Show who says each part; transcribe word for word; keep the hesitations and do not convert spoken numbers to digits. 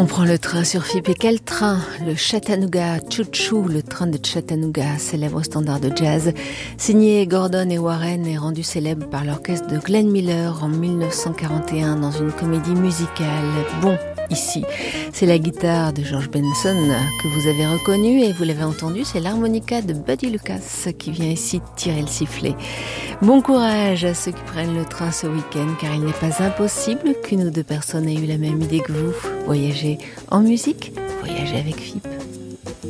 Speaker 1: On prend le train sur F I P. Et quel train? Le Chattanooga Choo Choo, le train de Chattanooga, célèbre standard de jazz, signé Gordon et Warren et rendu célèbre par l'orchestre de Glenn Miller en mille neuf cent quarante et un dans une comédie musicale. Bon, ici, c'est la guitare de George Benson que vous avez reconnue et vous l'avez entendu, c'est l'harmonica de Buddy Lucas qui vient ici tirer le sifflet. Bon courage à ceux qui prennent le train ce week-end, car il n'est pas impossible qu'une ou deux personnes aient eu la même idée que vous. Voyager en musique, voyager avec F I P.